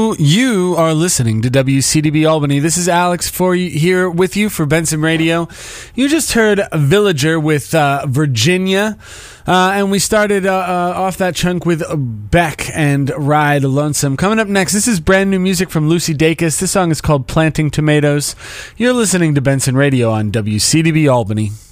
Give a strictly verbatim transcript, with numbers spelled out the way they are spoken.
you. You are listening to W C D B Albany. This is Alex for you, here with you for Benson Radio. You just heard Villager with uh, Virginia. Uh, and we started uh, uh, off that chunk with Beck and Ride Lonesome. Coming up next, this is brand new music from Lucy Dacus. This song is called Planting Tomatoes. You're listening to Benson Radio on W C D B Albany.